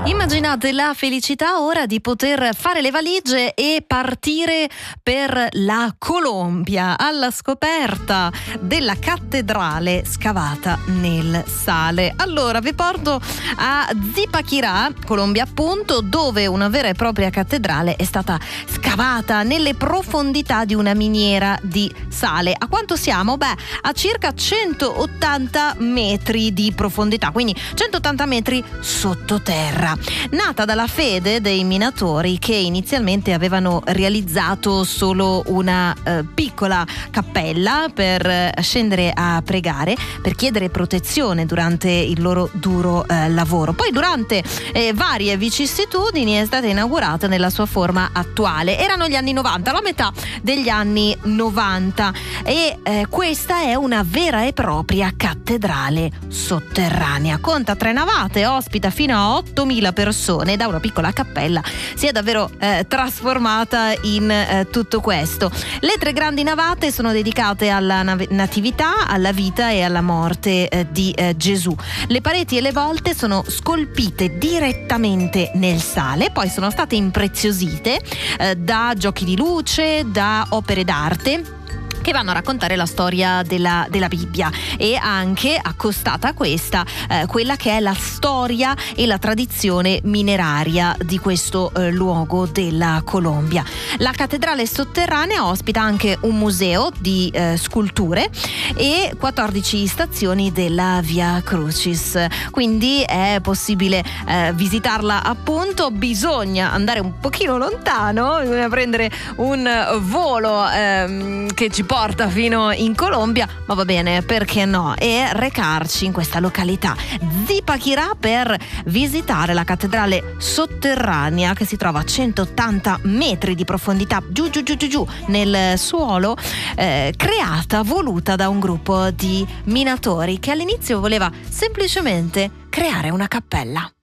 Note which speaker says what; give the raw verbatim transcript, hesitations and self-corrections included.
Speaker 1: Immaginate la felicità ora di poter fare le valigie e partire per la Colombia alla scoperta della cattedrale scavata nel sale. Allora vi porto a Zipaquirá, Colombia appunto, dove una vera e propria cattedrale è stata scavata nelle profondità di una miniera di sale. A quanto siamo? Beh, a circa centottanta metri di profondità, quindi centottanta metri sottoterra. Nata dalla fede dei minatori che inizialmente avevano realizzato solo una eh, piccola cappella per eh, scendere a pregare, per chiedere protezione durante il loro duro eh, lavoro. Poi durante eh, varie vicissitudini è stata inaugurata nella sua forma attuale. Erano gli anni novanta, la metà degli anni novanta, e eh, questa è una vera e propria cattedrale sotterranea. Conta tre navate, ospita fino a ottomila persone. Da una piccola cappella si è davvero eh, trasformata in eh, tutto questo. Le tre grandi navate sono dedicate alla nav- natività, alla vita e alla morte eh, di eh, Gesù. Le pareti e le volte sono scolpite direttamente nel sale, poi sono state impreziosite eh, da giochi di luce, da opere d'arte che vanno a raccontare la storia della, della Bibbia, e anche accostata a questa eh, quella che è la storia e la tradizione mineraria di questo eh, luogo della Colombia. La cattedrale sotterranea ospita anche un museo di eh, sculture e quattordici stazioni della Via Crucis, quindi è possibile eh, visitarla appunto. Bisogna andare un pochino lontano, bisogna prendere un volo ehm, che ci porta fino in Colombia, ma va bene, perché no, e recarci in questa località Zipaquirá per visitare la cattedrale sotterranea che si trova a centottanta metri di profondità giù giù giù giù, giù nel suolo, eh, creata, voluta da un gruppo di minatori che all'inizio voleva semplicemente creare una cappella.